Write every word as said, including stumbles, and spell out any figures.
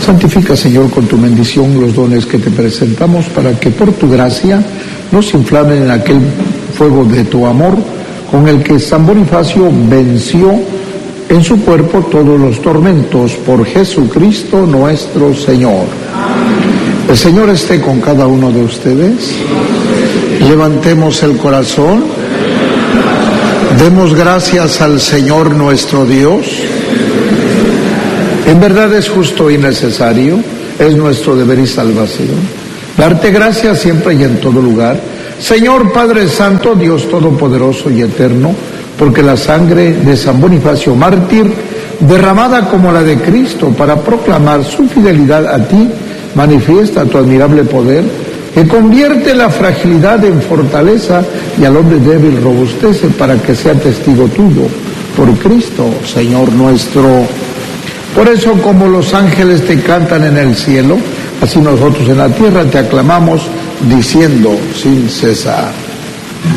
Santifica, Señor, con tu bendición los dones que te presentamos para que por tu gracia nos inflamen en aquel fuego de tu amor con el que San Bonifacio venció en su cuerpo todos los tormentos, por Jesucristo nuestro Señor. El Señor esté con cada uno de ustedes. Levantemos el corazón. Demos gracias al Señor nuestro Dios. En verdad es justo y necesario, es nuestro deber y salvación, darte gracias siempre y en todo lugar, Señor Padre Santo, Dios Todopoderoso y Eterno, porque la sangre de San Bonifacio mártir, derramada como la de Cristo para proclamar su fidelidad a ti, manifiesta tu admirable poder, que convierte la fragilidad en fortaleza y al hombre débil robustece para que sea testigo tuyo, por Cristo, Señor nuestro. Por eso, como los ángeles te cantan en el cielo, así nosotros en la tierra te aclamamos, diciendo sin cesar.